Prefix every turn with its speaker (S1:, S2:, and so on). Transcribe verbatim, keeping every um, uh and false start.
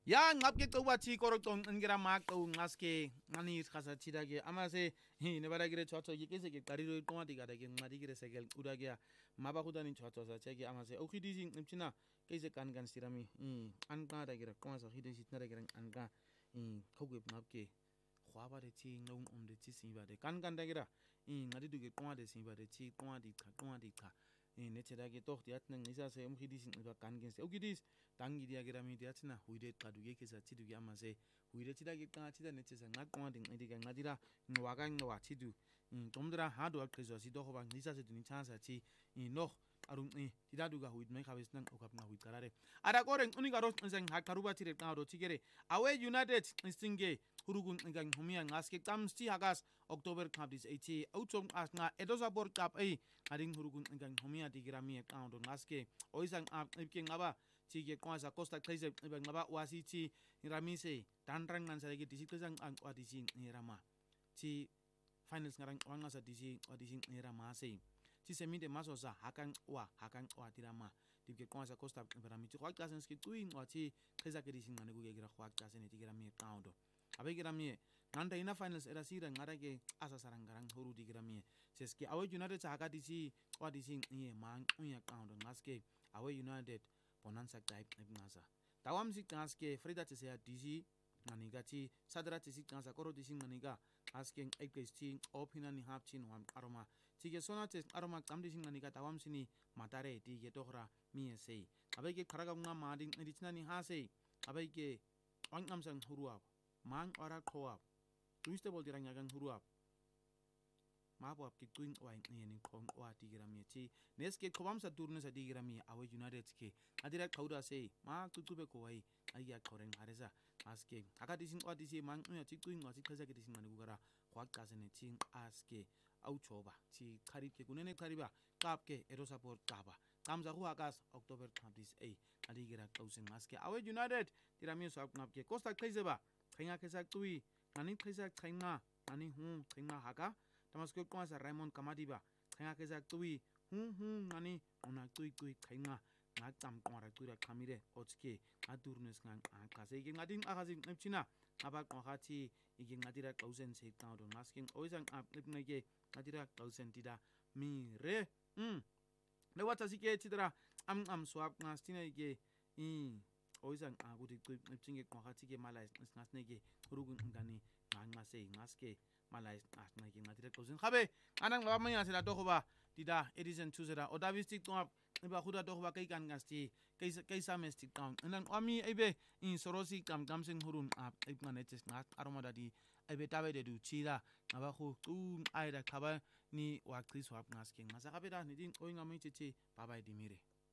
S1: Ya ngapke qoba thi korotong ngira maqo ngaske ngani khasa thida ke amase ne bala gire chwacho ke kese ke qariro qoma diga da ke ngadi gire sekel uda ke maba khudani chwacho sa cheke amase o khidisi ngimchina kese kan kan sirami an ka da gire qoma sa khidisi tna da gire an ka khogwe ngapke khwaba de thi ngong om de thi siba de kan kan da gira ngadi duge qoma de siba de thi qoma di kha qoma di kha ne cheda ke toch diat nang nisa se um khidisi ngiba kan gen se o khidis tangi dia gira mi diat na huide qaduge ke sa thidu ke amase huide chida ke ta chida ne chesa ngak qoma ding ndi ke ngadira ngwaga ngwa thidu tomdra ha do akrizo si do khoba nisa se duni chance chi noh arung ni tida duga huid mai khabes nang okap na huid karare ara koreng uni garo seng ha karuba tire ta do tigere awe united stinge hurugun ngang humia ngaske tamsti hagas october khabdis eighty outsom asna edosa bor kap ei ading hurugun ngang humia digira mi account ngaske oisang ap ke ngaba tige kwasa costa kaize ngaba wasi chi ramise tanrang nan sare ke disikazang ang wadisi nirama chi finals ngarang wanga sa disi wadisi nirama sei ti semide masosa hakan wa hakan wa tirama dibke kwasa costa berami ti kwaka senski tuin wati kheza ke disi ngane guge gira kwaka sene tigira mi account abe gira mi nanda ina finals era sira ngara ke asa sarangarang huru digira mi seski awe united sa haka disi wadisi ni mang unya account ngaske awe united bonanza type ngasa tawam si ngaske frida tse ya disi nganiga ti sadra tse ngasa koro disi nganiga asking ekesti opina ni hapchin wam aroma tige sona tse aroma kamdi sing nganiga tawam sini matare tige tohra mi sei abeke kharaga nga mading edichna ni hase abeke angam sang huruap mang ora khoap tuiste bol dirang yagang huruap mabo ap ki tuing wa ni ni khong wa tigira mi chi neske khobam sa turne sa digira mi awe united ke adira khauda se ma tutube ko wai ayya khoreng haresa aske akati sing wa disi mang ya chi tuing wa chi khasa ke disi mane gugara khwak ka se ne ching aske au choba chi kharib ke kunene khariba kap ke ero support kaba kamza hu agas october twenty eight adigira closing aske awe united tira mi so ngap ke costa khaiseba khainga khesa tui ani khaisa khainga ani hu khainga haga tamasko kwasa raymond kamadiba khainga khesa tui hu hu ani ona tui tui khainga nga tam kwara tura khamire ochke adurnes ngang akase ge ngading akasi ngchina aba kwakhati igi ngadira thousand se ta do masking oisang ap ngege ngadira thousand tida mi re um ne wata sike tidra am am swap ngastina ige i oisang agudi ngchinge kwakhati ge malai ngasnege rugun ngani ngase ngaske malai ngasnege ngadira thousand khabe anang laba manya sela dokhoba tida edison tuzera odavistik to iba khuda dokhoba kai kan ngasti kaisa kaisa mestik town nang ami ebe in sorosi kam kam sing hurun ap ibngane ches ngat aromada di ebe tabe de du chida aba khu tu aida khaba ni wa kris wap ngaske ngasa kabeda ni din oinga mai cheche bye bye dimire